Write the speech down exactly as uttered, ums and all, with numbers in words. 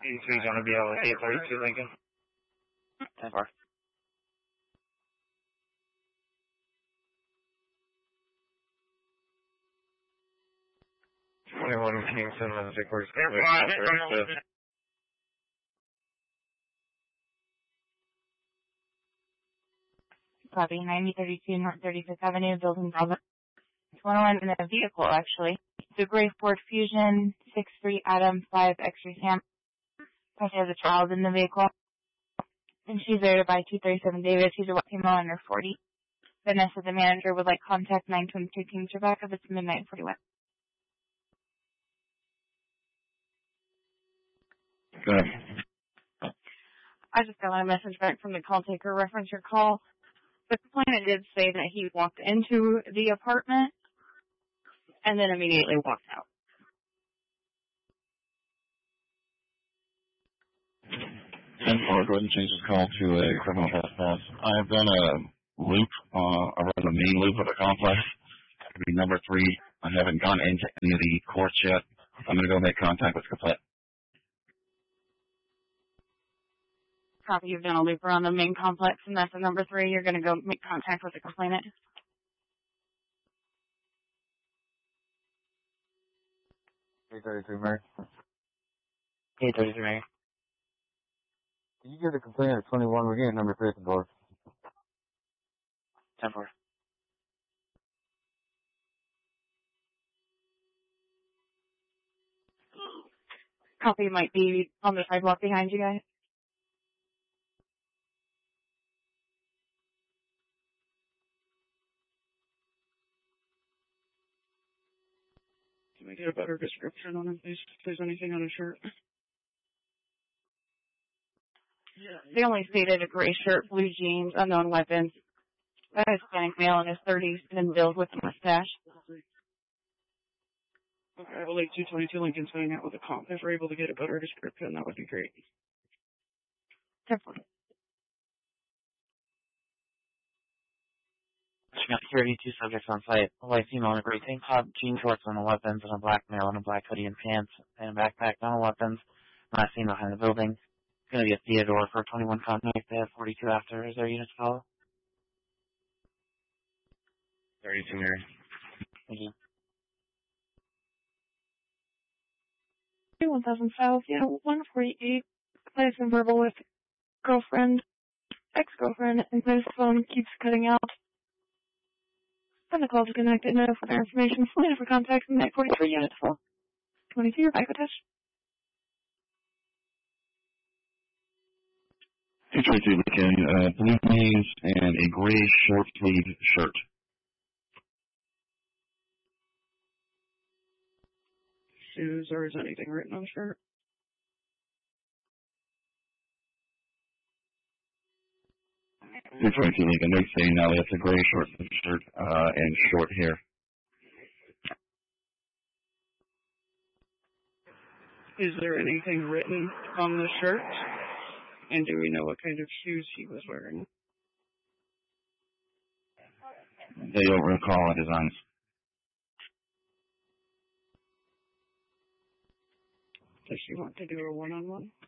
eighty-three is going to be able to eight thirty-two Lincoln. ten four. twenty-one Kingston, let's take course. Copy, ninety thirty-two North thirty-fifth Avenue, building Bravo. It's one oh one in a vehicle, actually. It's a gray Ford Fusion, six three Adam, five X-ray Sam. She has a child in the vehicle. And she's there to buy two thirty-seven David. She's a white female under forty. Vanessa, the manager, would like contact nine twenty-two Kings Rebecca. It's midnight forty-one. Go ahead. I just got a message back from the call taker. Reference your call. The complainant did say that he walked into the apartment and then immediately walked out. ten four, go ahead and change this call to a criminal trespass. I have done a loop, uh, around the main loop of the complex. That would be number three. I haven't gone into any of the courts yet. I'm going to go make contact with complaint. Copy, you've done a loop around the main complex, and that's the number three. You're going to go make contact with the complainant. eight thirty-three, Mary. eight thirty-three, Mary. Can you give the complainant at twenty-one? We're getting number three at the door. ten four. Copy might be on the sidewalk behind you guys. Can we get a better description on it, please? If there's anything on his shirt. Yeah. They only stated a gray shirt, blue jeans, unknown weapons. A Hispanic male in his thirties, and built with a mustache. Okay, I will let two twenty-two Lincoln sign out with a comp. If we're able to get a better description, that would be great. Definitely. Security, two subjects on site. A white female in a gray tank top, jean shorts on the weapons, and a black male in a black hoodie and pants, and a backpack on the weapons. Last seen behind the building. It's going to be a Theodore for twenty-one contact. They have forty-two after. Is there units to follow? thirty-two, Mary. Thank you. one thousand South, yeah, one forty-eight. Plays some verbal with girlfriend, ex-girlfriend, and his phone keeps cutting out. And the call disconnected. No further information. Later for contact from night forty-three unit four. twenty-two, your bike test. two twenty-two, Lincoln, uh, blue jeans and a gray short-sleeved shirt. Shoes, or is anything written on the shirt? two twenty-two, Lincoln, they're saying now that's a gray short-sleeved shirt, uh, and short hair. Is there anything written on the shirt? And do we know what kind of shoes he was wearing? They don't recall designs. Does she want to do a one-on-one?